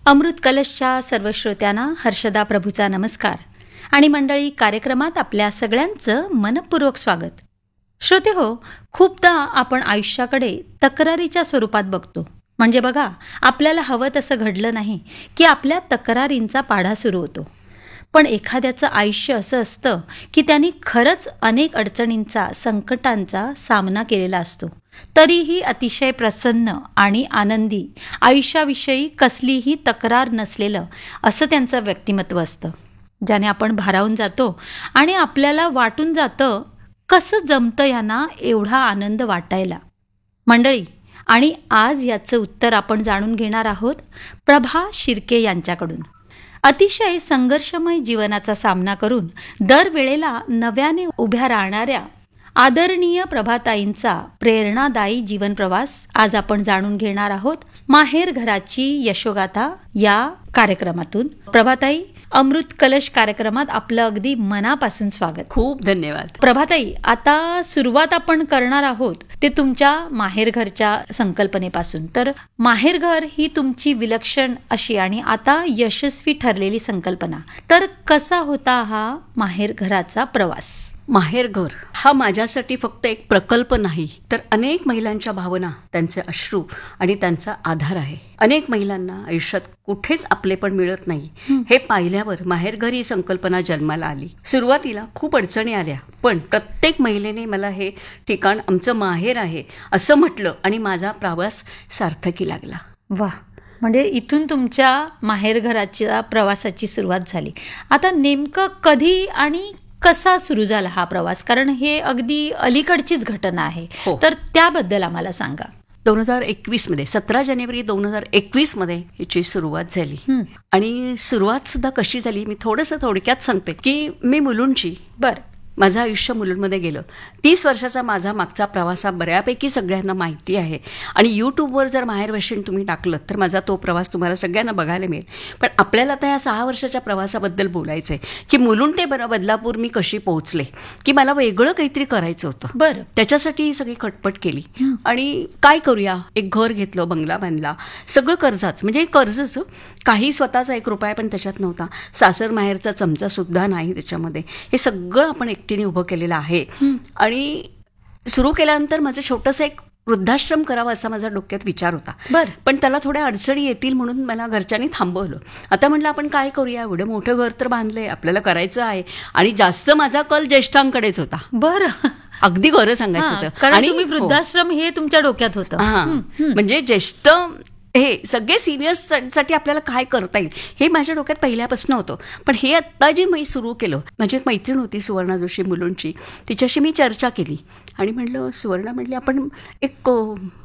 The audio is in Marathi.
अमृत कलशच्या सर्व श्रोत्यांना हर्षदा प्रभूचा नमस्कार आणि मंडळी कार्यक्रमात आपल्या सगळ्यांचं मनपूर्वक स्वागत. श्रोते हो, खूपदा आपण आयुष्याकडे तक्रारीच्या स्वरूपात बघतो. म्हणजे बघा, आपल्याला हवं तसं घडलं नाही की आपल्या तक्रारींचा पाढा सुरू होतो. पण एखाद्याचं आयुष्य असं असतं की त्यांनी खरंच अनेक अडचणींचा, संकटांचा सामना केलेला असतो, तरीही अतिशय प्रसन्न आणि आनंदी, आयुष्याविषयी कसलीही तक्रार नसलेलं असं त्यांचं व्यक्तिमत्व असतं, ज्याने आपण भारावून जातो आणि आपल्याला वाटून जातं कसं जमतं यांना एवढा आनंद वाटायला. मंडळी, आणि आज याचं उत्तर आपण जाणून घेणार आहोत प्रभा शिर्के यांच्याकडून. अतिशय संघर्षमय जीवनाचा सामना करून दरवेळेला नव्याने उभ्या राहणाऱ्या आदरणीय प्रभाताईंचा प्रेरणादायी जीवनप्रवास आज आपण जाणून घेणार आहोत माहेर घराची यशोगाथा या कार्यक्रमातून. प्रभाताई, अमृत कलश कार्यक्रमात आपलं अगदी मनापासून स्वागत. खूप धन्यवाद. प्रभाताई, आता सुरुवात आपण करणार आहोत ते तुमच्या माहेरघरच्या संकल्पनेपासून. तर माहेरघर ही तुमची विलक्षण अशी आणि आता यशस्वी ठरलेली संकल्पना. तर कसा होता हा माहेरघराचा प्रवास? माहेरघर हा माझ्यासाठी फक्त एक प्रकल्प नाही, तर अनेक महिलांच्या भावना, त्यांचे अश्रू आणि त्यांचा आधार आहे. अनेक महिलांना आयुष्यात कुठेच आपलेपण मिळत नाही हे पाहिल्यावर माहेरघर ही संकल्पना जन्माला आली. सुरुवातीला खूप अडचणी आल्या, पण प्रत्येक महिलेने मला हे ठिकाण आमचं माहेर आहे असं म्हटलं आणि माझा प्रवास सार्थकी लागला. वा, म्हणजे इथून तुमच्या माहेरघराच्या प्रवासाची सुरुवात झाली. आता नेमकं कधी आणि कसा सुरू झाला हा प्रवास? कारण हे अगदी अलीकडचीच घटना आहे. तर त्याबद्दल आम्हाला सांगा. 2021 मध्ये 17 जानेवारी 2021 मध्ये याची सुरुवात झाली. आणि सुरुवात सुद्धा कशी झाली मी थोडक्यात सांगते की मी मुलुंडची. माझं आयुष्य मुलुंडमध्ये गेलं. 30 वर्षाचा माझा मागचा प्रवास हा बऱ्यापैकी सगळ्यांना माहिती आहे आणि यूट्यूबवर जर माहेरवाशीण तुम्ही टाकलं तर माझा तो प्रवास तुम्हाला सगळ्यांना बघायला मिळेल. पण आपल्याला आता या 6 वर्षाच्या प्रवासाबद्दल बोलायचं आहे की मुलुंड ते बदलापूर मी कशी पोहोचले, की मला वेगळं काहीतरी करायचं होतं. त्याच्यासाठी सगळी खटपट केली आणि काय करूया, एक घर घेतलं, बंगला बांधला, सगळं कर्जाच, म्हणजे कर्जच, काही स्वतःचा 1 रुपया पण त्याच्यात नव्हता, सासर माहेरचा चमचा सुद्धा नाही त्याच्यामध्ये. हे सगळं आपण एकटीने उभं केलेलं आहे. आणि सुरू केल्यानंतर माझं छोटंसं एक वृद्धाश्रम करावा असा माझा डोक्यात विचार होता. पण त्याला थोड्या अडचणी येतील म्हणून मला घरच्यांनी थांबवलं. आता म्हटलं आपण काय करूया, एवढं मोठं घर तर बांधलंय, आपल्याला करायचं आहे. आणि जास्त माझा कल ज्येष्ठांकडेच होता. अगदी खरं सांगायचं होतं. आणि वृद्धाश्रम हे तुमच्या डोक्यात होतं. म्हणजे ज्येष्ठ हे सगळे सिनियर्ससाठी आपल्याला काय करता येईल हे माझ्या डोक्यात पहिल्यापासून होतं. पण हे आत्ता जे मी सुरू केलं, माझी एक मैत्रीण होती सुवर्णा जोशी मुलुंडची, तिच्याशी मी चर्चा केली आणि म्हटलं, सुवर्णा म्हटली आपण एक